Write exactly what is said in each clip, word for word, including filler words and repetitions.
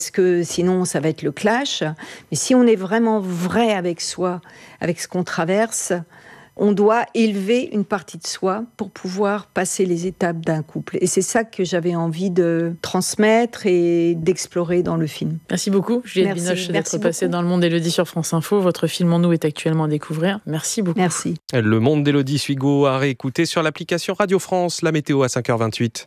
Parce que sinon, ça va être le clash. Mais si on est vraiment vrai avec soi, avec ce qu'on traverse, on doit élever une partie de soi pour pouvoir passer les étapes d'un couple. Et c'est ça que j'avais envie de transmettre et d'explorer dans le film. Merci beaucoup, Juliette Merci, Binoche, merci d'être passée beaucoup. dans Le Monde d'Élodie sur France Info. Votre film En nous est actuellement à découvrir. Merci beaucoup. Merci. Le Monde d'Élodie Suigo à réécouter sur l'application Radio France. La météo à cinq heures vingt-huit.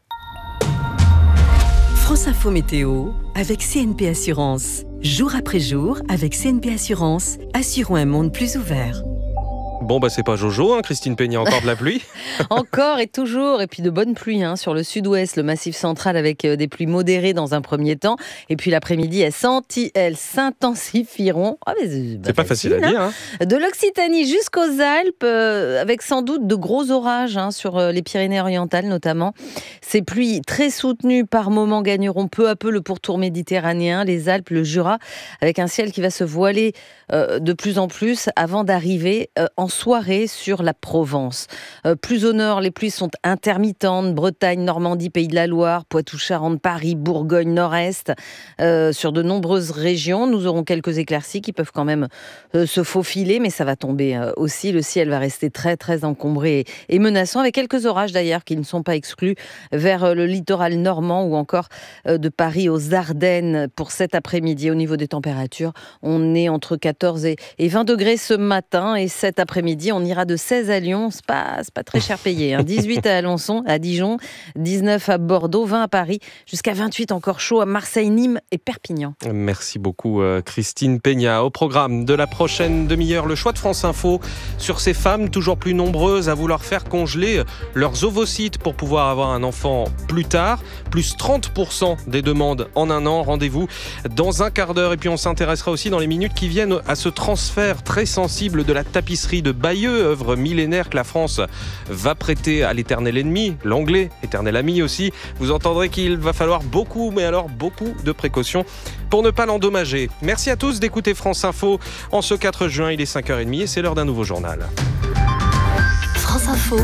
France Info Météo avec C N P Assurance. Jour après jour, avec C N P Assurance, assurons un monde plus ouvert. Bon, bah c'est pas Jojo, hein, Christine Peña, encore de la pluie. Encore et toujours, et puis de bonnes pluies hein, sur le sud-ouest, le massif central avec des pluies modérées dans un premier temps, et puis l'après-midi, elles, senti- elles s'intensifieront. Oh, mais c'est c'est pas facile, facile à dire. Hein. Hein. De l'Occitanie jusqu'aux Alpes, euh, avec sans doute de gros orages hein, sur euh, les Pyrénées-Orientales notamment. Ces pluies très soutenues par moments gagneront peu à peu le pourtour méditerranéen, les Alpes, le Jura, avec un ciel qui va se voiler euh, de plus en plus avant d'arriver euh, en soirée sur la Provence. Euh, plus au nord, les pluies sont intermittentes. Bretagne, Normandie, Pays de la Loire, Poitou-Charentes, Paris, Bourgogne, Nord-Est. Euh, sur de nombreuses régions, nous aurons quelques éclaircies qui peuvent quand même euh, se faufiler, mais ça va tomber euh, aussi. Le ciel va rester très, très encombré et, et menaçant, avec quelques orages d'ailleurs qui ne sont pas exclus vers euh, le littoral normand ou encore euh, de Paris aux Ardennes pour cet après-midi. Au niveau des températures, on est entre quatorze et, et vingt degrés ce matin, et cet après-midi, on ira de seize à Lyon, c'est pas, c'est pas très cher payé, hein. dix-huit à Alençon, à Dijon, dix-neuf à Bordeaux, vingt à Paris, jusqu'à vingt-huit encore chaud à Marseille, Nîmes et Perpignan. Merci beaucoup Christine Peña. Au programme de la prochaine demi-heure, le choix de France Info sur ces femmes toujours plus nombreuses à vouloir faire congeler leurs ovocytes pour pouvoir avoir un enfant plus tard. Plus trente pour cent des demandes en un an. Rendez-vous dans un quart d'heure. Et puis on s'intéressera aussi dans les minutes qui viennent à ce transfert très sensible de la tapisserie de Bayeux, œuvre millénaire que la France va prêter à l'éternel ennemi, l'anglais, éternel ami aussi. Vous entendrez qu'il va falloir beaucoup, mais alors beaucoup de précautions pour ne pas l'endommager. Merci à tous d'écouter France Info. En ce quatre juin, il est cinq heures trente et c'est l'heure d'un nouveau journal. France Info.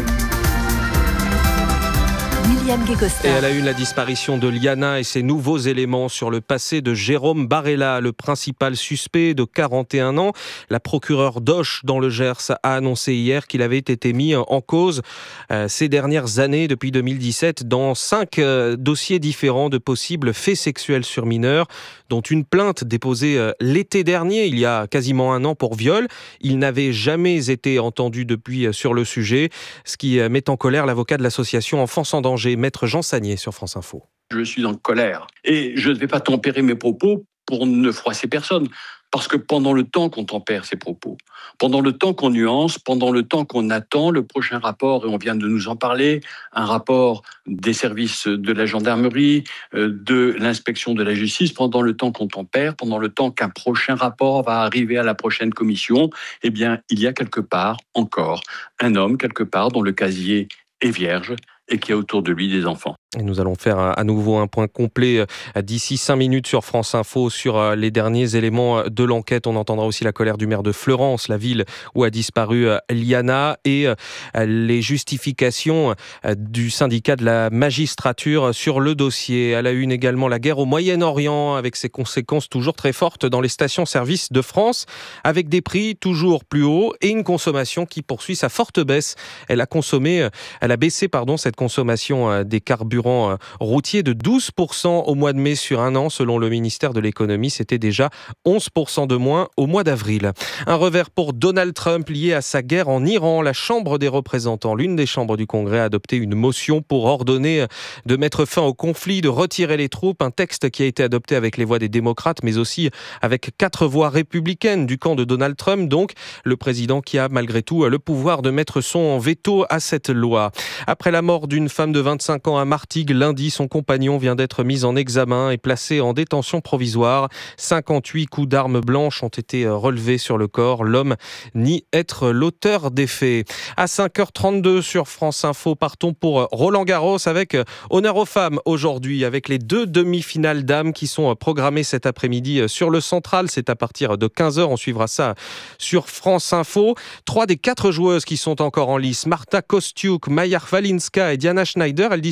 William Guécosta. Et elle a eu la disparition de Liana et ses nouveaux éléments sur le passé de Jérôme Barella, le principal suspect de quarante et un ans. La procureure d'Auch dans le Gers a annoncé hier qu'il avait été mis en cause euh, ces dernières années, depuis deux mille dix-sept, dans cinq euh, dossiers différents de possibles faits sexuels sur mineurs, dont une plainte déposée euh, l'été dernier, il y a quasiment un an, pour viol. Il n'avait jamais été entendu depuis euh, sur le sujet, ce qui euh, met en colère l'avocat de l'association Enfance en danger, Maître Jean Sagnier sur France Info. Je suis en colère et je ne vais pas tempérer mes propos pour ne froisser personne. Parce que pendant le temps qu'on tempère ces propos, pendant le temps qu'on nuance, pendant le temps qu'on attend le prochain rapport, et on vient de nous en parler, un rapport des services de la gendarmerie, de l'inspection de la justice, pendant le temps qu'on tempère, pendant le temps qu'un prochain rapport va arriver à la prochaine commission, eh bien, il y a quelque part encore un homme, quelque part, dont le casier est vierge et qui a autour de lui des enfants. Et nous allons faire à nouveau un point complet d'ici cinq minutes sur France Info sur les derniers éléments de l'enquête. On entendra aussi la colère du maire de Fleurance, la ville où a disparu Liana, et les justifications du syndicat de la magistrature sur le dossier. À la une également, la guerre au Moyen-Orient avec ses conséquences toujours très fortes dans les stations-service de France, avec des prix toujours plus hauts et une consommation qui poursuit sa forte baisse. Elle a consommé, elle a baissé pardon cette consommation des carburants routiers de douze pour cent au mois de mai sur un an, selon le ministère de l'économie. C'était déjà onze pour cent de moins au mois d'avril. Un revers pour Donald Trump lié à sa guerre en Iran. La Chambre des représentants, l'une des chambres du Congrès, a adopté une motion pour ordonner de mettre fin au conflit, de retirer les troupes. Un texte qui a été adopté avec les voix des démocrates, mais aussi avec quatre voix républicaines du camp de Donald Trump. Donc, le président qui a malgré tout le pouvoir de mettre son veto à cette loi. Après la mort d'une femme de vingt-cinq ans à Martigues, lundi, son compagnon vient d'être mis en examen et placé en détention provisoire. cinquante-huit coups d'armes blanches ont été relevés sur le corps. L'homme nie être l'auteur des faits. À cinq heures trente-deux sur France Info, partons pour Roland Garros avec honneur aux femmes aujourd'hui, avec les deux demi-finales dames qui sont programmées cet après-midi sur le Central. C'est à partir de quinze heures. On suivra ça sur France Info. Trois des quatre joueuses qui sont encore en lice, Marta Kostyuk, Maja Walinska et Diana Schneider, elles disputeront leur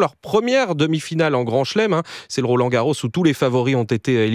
leur première demi-finale en Grand Chelem. Hein. C'est le Roland Garros où tous les favoris ont été